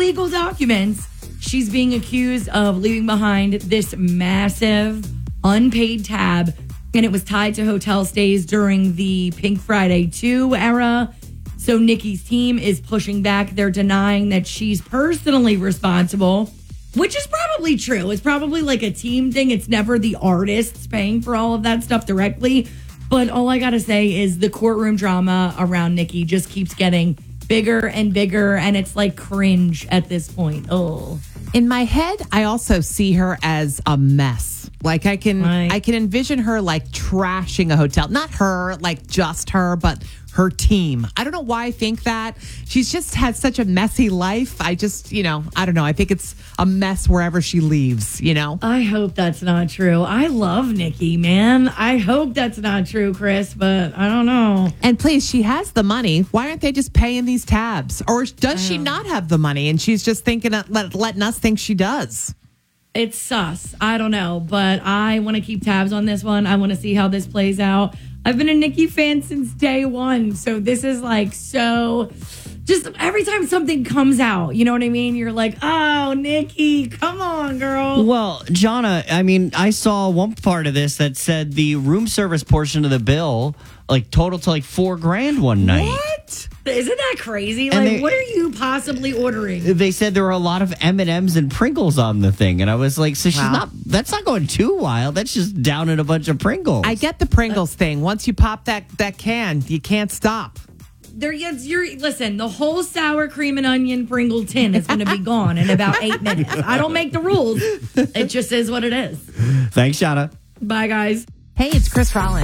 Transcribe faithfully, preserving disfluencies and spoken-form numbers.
legal documents, she's being accused of leaving behind this massive unpaid tab, and it was tied to hotel stays during the Pink Friday two era. So Nicki's team is pushing back. They're denying that she's personally responsible, which is probably true. It's probably like a team thing. It's never the artists paying for all of that stuff directly. But all I got to say is the courtroom drama around Nicki just keeps getting bigger and bigger, and it's like cringe at this point. Oh. In my head, I also see her as a mess. Like I can Right. I can envision her like trashing a hotel. Not her, like just her, but her team. I don't know why I think that. She's just had such a messy life. I just, you know, I don't know. I think it's a mess wherever she leaves, you know? I hope that's not true. I love Nicki, man. I hope that's not true, Chris, but I don't know. And please, she has the money. Why aren't they just paying these tabs? Or does she not have the money and she's just thinking, of let, letting us think she does? It's sus. I don't know, but I want to keep tabs on this one. I want to see how this plays out. I've been a Nicki fan since day one, so this is like so. Just every time something comes out, you know what I mean? You're like, oh, Nicki, come on, girl. Well, Jonna, I mean, I saw one part of this that said the room service portion of the bill, like total to like four grand one night. What? Isn't that crazy? And Like, they- what are you possibly ordering? They said there were a lot of M and M's and Pringles on the thing, and I was like, so she's Wow. not. That's not going too wild. That's just down in a bunch of Pringles. I get the Pringles thing. Once you pop that, that can, you can't stop. There, it's your listen. The whole sour cream and onion Pringle tin is going to be gone in about eight minutes. I don't make the rules. It just is what it is. Thanks, Jonna. Bye, guys. Hey, it's Chris Rollins.